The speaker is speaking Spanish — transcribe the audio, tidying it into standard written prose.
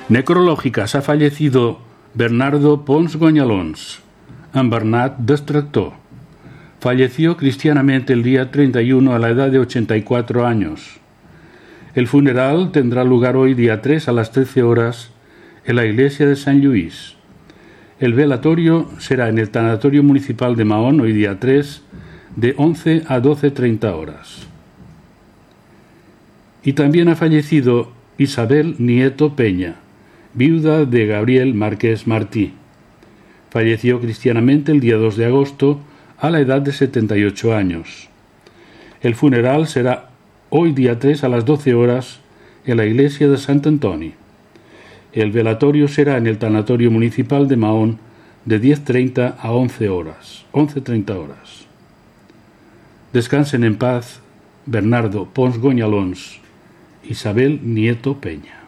Necrològiques. Ha fallecido Bernardo Pons Goñalons, en Bernat Destractor. Falleció cristianamente el día 31 a la edad de 84 años. El funeral tendrá lugar hoy día 3 a las 13 horas en la iglesia de San Luis. El velatorio será en el tanatorio municipal de Mahón hoy día 3 de 11 a 12:30 horas. Y también ha fallecido Isabel Nieto Peña, viuda de Gabriel Márquez Martí. Falleció cristianamente el día 2 de agosto a la edad de 78 años. El funeral será hoy día 3 a las 12 horas en la iglesia de Sant Antoni. El velatorio será en el tanatorio municipal de Mahón de 10:30 a 11:30 horas. Descansen en paz Bernardo Pons Goñalons, Isabel Nieto Peña.